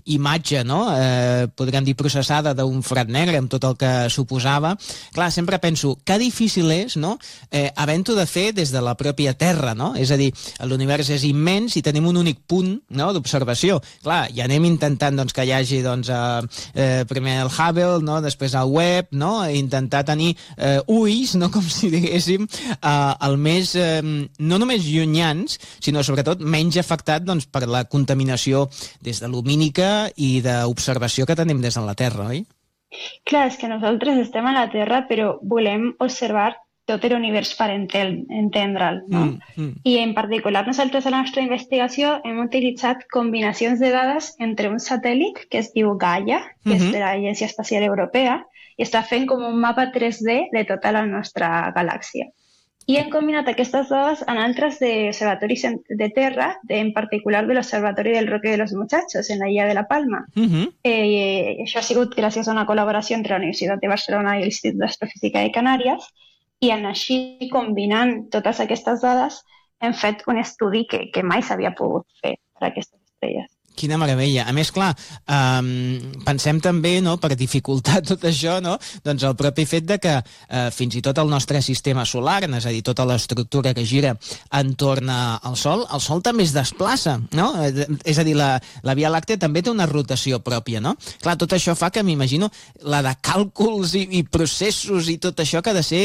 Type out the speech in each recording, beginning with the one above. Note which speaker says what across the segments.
Speaker 1: imatge, no? Podríem dir processada d'un forat negre amb tot el que suposava. Clar, sempre penso, que difícil és, no?, havent-ho de fer des de la pròpia Terra, no? És a dir, l'univers és immens i tenim un únic punt, no?, d'observació. Clar, i anem intentant doncs, que hi hagi doncs, primer el Hubble, no?, després el Webb, no?, intentar tenir ulls, no?, com si diguéssim, el més, no només llunyans, sinó sobretot menys afectat doncs, per la contaminació des de lumínica i d'observació que tenim des de la Terra, oi?
Speaker 2: Clar, és que nosaltres estem a la Terra, però volem observar tot l'univers per entendre'l, no? I en particular nosaltres a la nostra investigació hem utilitzat combinacions de dades entre un satèl·lit que es diu Gaia, que és de l'Agència Espacial Europea, i està fent com un mapa 3D de tota la nostra galàxia. I hem combinat aquestes dades en altres observatoris de terra, en particular de l'Observatori del Roque de los Muchachos, en la Illa de la Palma. Això ha sigut gràcies a una col·laboració entre la Universitat de Barcelona i l'Institut d'Astrofísica de Canàries, i en així, combinant totes aquestes dades, hem fet un estudi que mai s'havia pogut fer per a aquestes estrelles.
Speaker 1: Quina meravella. A més, clar, pensem també, no, per dificultar tot això, no, doncs el propi fet de que fins i tot el nostre sistema solar, és a dir, tota l'estructura que gira entorn al Sol també es desplaça, no? És a dir, la Via Làctea també té una rotació pròpia, no? Clar, tot això fa que m'imagino la de càlculs i processos i tot això que ha de ser...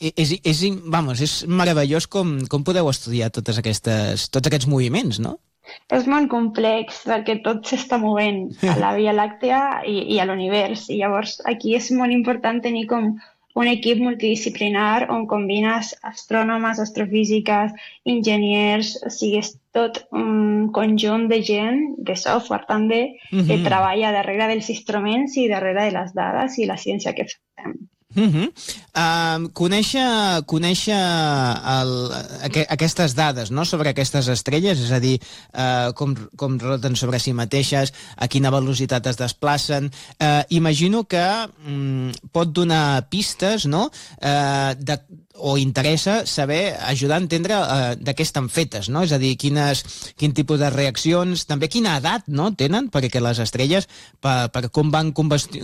Speaker 1: És meravellós com podeu estudiar tots aquests moviments, no?
Speaker 2: És molt complex perquè tot s'està movent a la Via Làctea i a l'univers. I llavors aquí és molt important tenir com un equip multidisciplinar on combines astrònomes, astrofísiques, enginyers, o sigui, és tot un conjunt de gent, de software també, que treballa darrere dels instruments i darrere de les dades i la ciència que fem.
Speaker 1: Conèixer aquestes dades, no?, sobre aquestes estrelles, és a dir, com roten sobre si mateixes, a quina velocitat es desplacen, imagino que pot donar pistes, no?, o interessa saber, ajudar a entendre de què estan fetes, no? És a dir, quin tipus de reaccions, també quina edat, no?, tenen, perquè les estrelles, per com van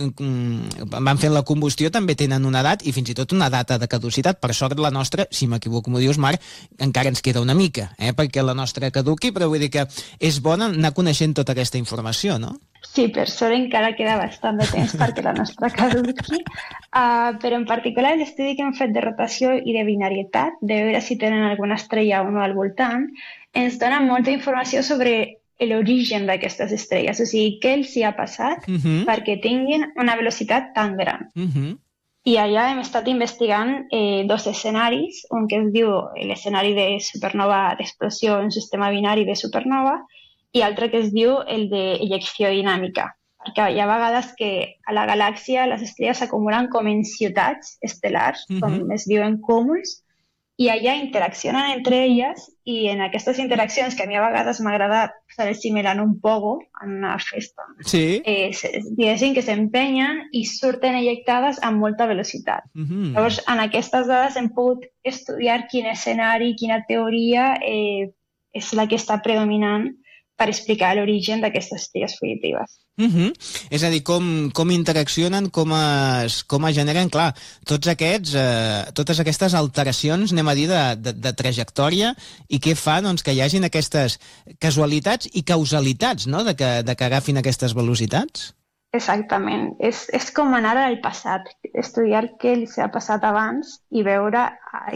Speaker 1: fent la combustió, també tenen una edat i fins i tot una data de caducitat. Per sort la nostra, si m'equivoco m'ho dius, Marc, encara ens queda una mica, perquè la nostra caduqui, però vull dir que és bona anar coneixent tota aquesta informació, no?
Speaker 2: Sí, per sort encara queda bastant de temps perquè la nostra caduqui, però en particular l'estudi que hem fet de rotació i de binarietat, de veure si tenen alguna estrella o no al voltant, ens dona molta informació sobre l'origen d'aquestes estrelles, o sigui, què els hi ha passat perquè tinguin una velocitat tan gran. I allà hem estat investigant dos escenaris, un que es diu l'escenari de supernova d'explosió en sistema binari de supernova, i altre que es diu el d'ejecció dinàmica, perquè hi ha vegades que a la galàxia les estrelles s'acumulen com en ciutats estel·lars, com es diuen cúmuls, i allà interaccionen entre elles, i en aquestes interaccions, que a mi a vegades m'agrada posar el símil en un pogo, en una festa, diguéssim que s'empenyen i surten ejectades amb molta velocitat. Llavors, en aquestes dades hem pogut estudiar quin escenari, quina teoria és la que està predominant per explicar l'origen d'aquestes estrelles fugitives.
Speaker 1: És a dir, com interaccionen, com es generen, clar, totes aquestes alteracions, anem a dir, de trajectòria, i què fa doncs, que hi hagin aquestes casualitats i causalitats, no?, de que agafin aquestes velocitats?
Speaker 2: Exactament. És com anar al passat, estudiar què els ha passat abans i veure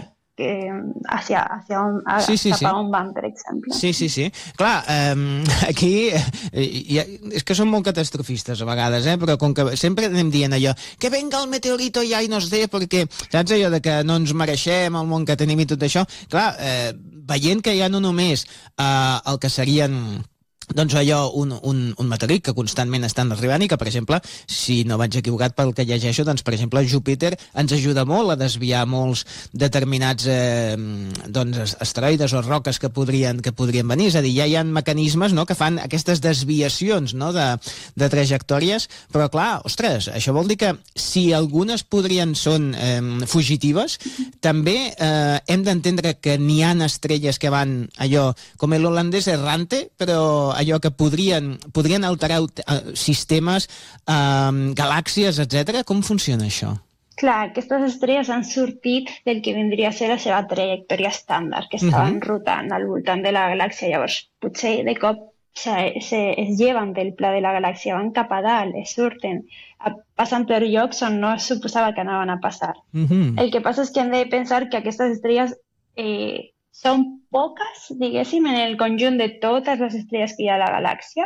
Speaker 2: cap a on van, per exemple.
Speaker 1: Sí. Clar, aquí és que som molt catastrofistes a vegades, però com que sempre anem dient allò, que venga el meteorito ja i nos dé, perquè saps allò de que no ens mereixem el món que tenim i tot això? Clar, veient que ja no només el que serien doncs allò, un meteorit que constantment estan arribant i que, per exemple, si no vaig equivocat pel que llegeixo, doncs, per exemple, Júpiter ens ajuda molt a desviar molts determinats asteroides o roques que podrien venir. És a dir, ja hi ha mecanismes, no?, que fan aquestes desviacions, no?, de trajectòries, però clar, ostres, això vol dir que si algunes són fugitives, també hem d'entendre que n'hi ha estrelles que van allò, com l'holandès errante, però allò que podrien alterar sistemes, galàxies, etc. Com funciona això?
Speaker 2: Clar, aquestes estrelles han sortit del que vindria a ser la seva trajectòria estàndard, que estaven rotant al voltant de la galàxia. Llavors, potser de cop es lleven del pla de la galàxia, van cap a dalt, es surten, passen per llocs on no es suposava que anaven a passar. El que passa és que hem de pensar que aquestes estrelles són poques, diguéssim, en el conjunt de totes les estrelles que hi ha a la galàxia,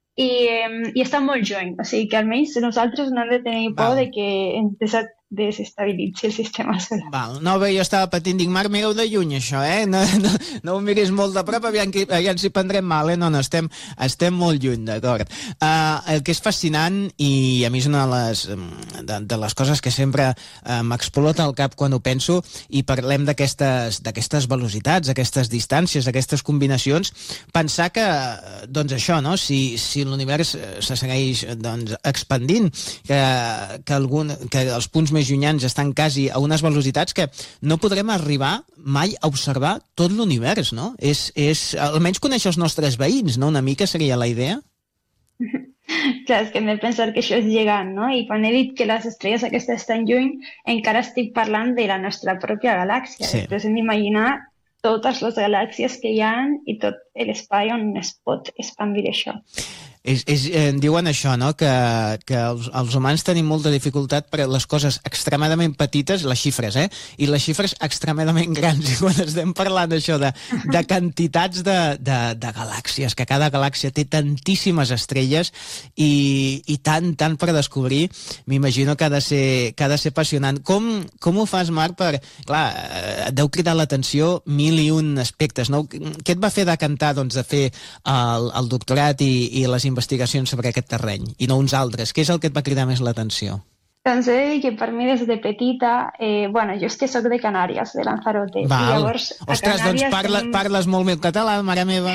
Speaker 2: i estan molt lluny, o sigui que almenys nosaltres no hem de tenir por de que ens desestabilitzi el sistema solar.
Speaker 1: Val. No, bé, jo estava patint, dic, Marc, mireu de lluny això, no ho miris molt de prop, aviam si prendrem mal, no, estem molt lluny, d'acord. El que és fascinant, i a mi és una de les coses que sempre m'explota al cap quan ho penso, i parlem d'aquestes velocitats, aquestes distàncies, aquestes combinacions, pensar que, doncs això, no? Si l'univers se segueix expandint, que els punts més llunyans estan quasi a unes velocitats que no podrem arribar mai a observar tot l'univers, no? Almenys conèixer els nostres veïns, no? Una mica seria la idea.
Speaker 2: Clar, és que hem de pensar que això és gegant, no? I quan he dit que les estrelles aquestes estan lluny, encara estic parlant de la nostra pròpia galàxia. Sí. Després hem d'imaginar totes les galàxies que hi ha i tot l'espai on es pot expandir això.
Speaker 1: Diuen això, no? Que els humans tenim molta dificultat per les coses extremadament petites, les xifres, i les xifres extremadament grans. I quan estem parlant això de quantitats de galàxies, que cada galàxia té tantíssimes estrelles i tant per descobrir, m'imagino que ha de ser apassionant. Com ho fas, Marc? Clar, et deu cridar l'atenció 1001 aspectes, no? Què et va fer decantar, doncs, de fer el doctorat i les investigacions sobre aquest terreny, i no uns altres? Què és el que et va cridar més l'atenció?
Speaker 2: Doncs he de dir que per mi des de petita, jo és que soc de Canàries, de Lanzarote.
Speaker 1: Val.
Speaker 2: I llavors,
Speaker 1: ostres, doncs parles molt bé el català, mare meva.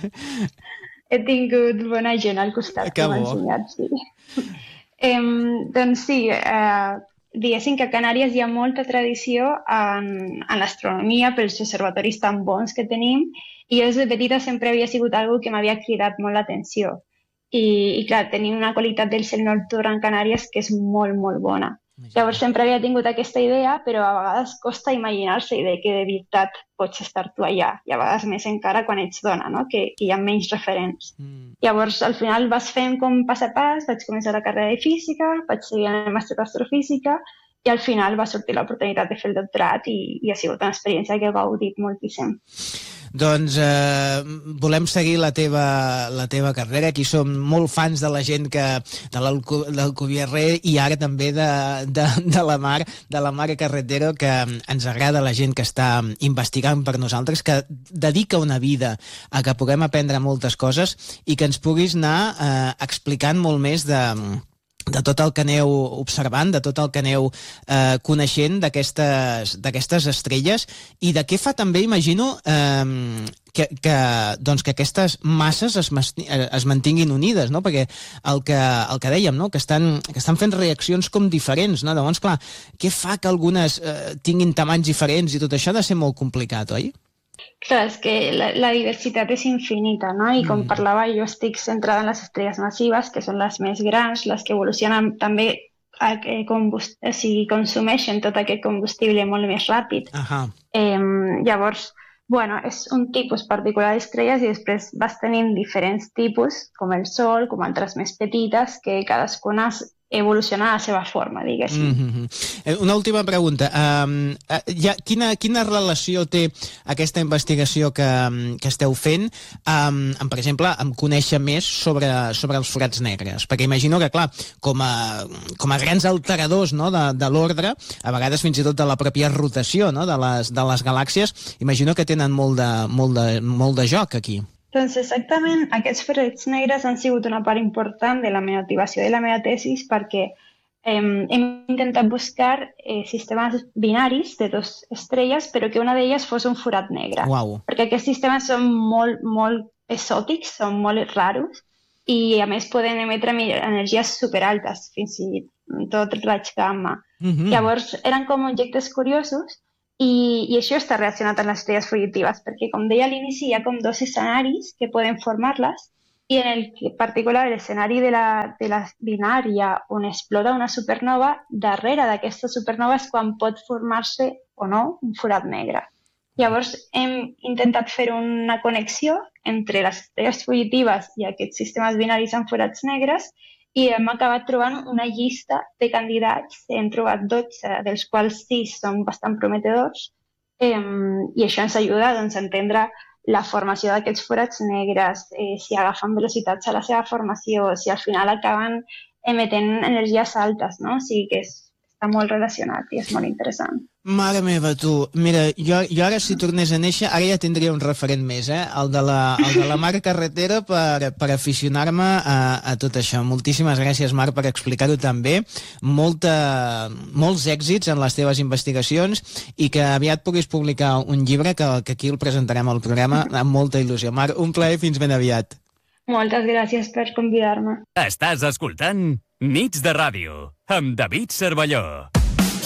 Speaker 2: He tingut bona gent al costat que m'ha ensenyat, sí. Doncs sí, diguéssim que a Canàries hi ha molta tradició en l'astronomia pels observatoris tan bons que tenim, i jo des de petita sempre havia sigut algo que m'havia cridat molt l'atenció. I clar, tenim una qualitat del cel nocturn en Canàries que és molt, molt bona. Llavors sempre havia tingut aquesta idea, però a vegades costa imaginar-se de que de veritat pots estar tu allà, i a vegades més encara quan ets dona, no? Que hi ha menys referents. Llavors al final vas fent com pas a pas, vaig començar la carrera de física, vaig seguir en el màster d'astrofísica, i al final va sortir l'oportunitat de fer el doctorat i ha sigut una experiència que he gaudit moltíssim.
Speaker 1: Doncs volem seguir la teva carrera. Aquí som molt fans de la gent de l'Alcubierre i ara també de la Mar Carretero, que ens agrada la gent que està investigant per nosaltres, que dedica una vida a que puguem aprendre moltes coses i que ens puguis anar explicant molt més de tot el que aneu observant, de tot el que aneu coneixent d'aquestes estrelles, i de què fa també, imagino, que aquestes masses es mantinguin unides, no? Perquè el que dèiem, no? Que estan fent reaccions com diferents, no? Llavors, clar, què fa que algunes tinguin tamanys diferents i tot això ha de ser molt complicat, oi?
Speaker 2: Clar, és que la diversitat és infinita, no? I com parlava, jo estic centrada en les estrelles massives, que són les més grans, les que evolucionen també consumeixen tot aquest combustible molt més ràpid. Llavors, és un tipus particular d'estrelles i després vas tenint diferents tipus, com el Sol, com altres més petites, que cadascuna evolucionar a la seva forma, diguéssim.
Speaker 1: Una última pregunta. Quina relació té aquesta investigació que esteu fent per exemple, amb conèixer més sobre els forats negres? Perquè imagino que, clar, com a grans alteradors, no, de l'ordre, a vegades fins i tot de la pròpia rotació, no, de les galàxies, imagino que tenen molt de joc aquí.
Speaker 2: Doncs exactament, aquests forats negres han sigut una part important de la motivació de la meva tesis, perquè hem intentat buscar sistemes binaris de dues estrelles, però que una d'elles fos un forat negre.
Speaker 1: Wow.
Speaker 2: Perquè aquests sistemes són molt, molt exòtics, són molt raros, i a més poden emetre energies superaltes, fins i tot raig gamma. Llavors eren com objectes curiosos, i això està relacionat amb les estrelles fugitives, perquè, com deia a l'inici, hi ha com dos escenaris que poden formar-les, i en el particular l'escenari de la binària on explota una supernova, darrere d'aquesta supernova és quan pot formar-se o no un forat negre. Llavors hem intentat fer una connexió entre les estrelles fugitives i aquests sistemes binaris amb forats negres i hem acabat trobant una llista de candidats, hem trobat 12, dels quals 6 són bastant prometedors, i això ens ajuda doncs, a entendre la formació d'aquests forats negres, si agafen velocitats a la seva formació, si al final acaben emetent energies altes, no? O sigui que està molt relacionat i és molt interessant.
Speaker 1: Mare meva, tu. Mira, jo ara si tornés a néixer, ara ja tindria un referent més, el de la Mar Carretera per aficionar-me a tot això. Moltíssimes gràcies, Mar, per explicar-ho tan bé. Molts èxits en les teves investigacions i que aviat puguis publicar un llibre que aquí el presentarem al programa amb molta il·lusió. Mar, un plaer, fins ben aviat.
Speaker 2: Moltes gràcies per convidar-me.
Speaker 3: Estàs escoltant Nits de Ràdio amb David Cervelló.